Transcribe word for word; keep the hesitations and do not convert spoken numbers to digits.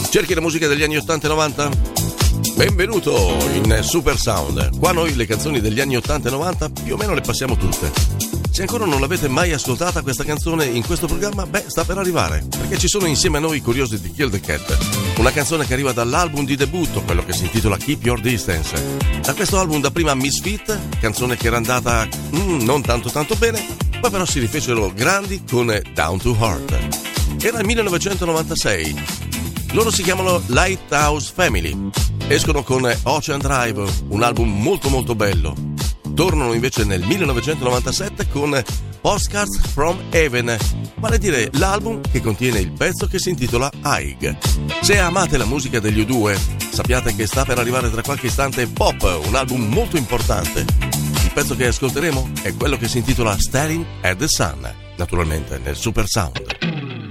Cerchi la musica degli anni ottanta e novanta? Benvenuto in Super Sound. Qua noi le canzoni degli anni ottanta e novanta più o meno le passiamo tutte. Se ancora non l'avete mai ascoltata questa canzone in questo programma, beh, sta per arrivare, perché ci sono insieme a noi i curiosi di Kill the Cat, una canzone che arriva dall'album di debutto, quello che si intitola Keep Your Distance. Da questo album dapprima Misfit, canzone che era andata mm, non tanto tanto bene, poi però si rifecero grandi con Down to Earth. Era il millenovecentonovantasei. Loro si chiamano Lighthouse Family. Escono con Ocean Drive, un album molto molto bello. Tornano invece nel millenovecentonovantasette con Postcards from Heaven, vale a dire l'album che contiene il pezzo che si intitola Aig. Se amate la musica degli U due, sappiate che sta per arrivare tra qualche istante Pop, un album molto importante. Il pezzo che ascolteremo è quello che si intitola Staring at the Sun, naturalmente nel Super Sound.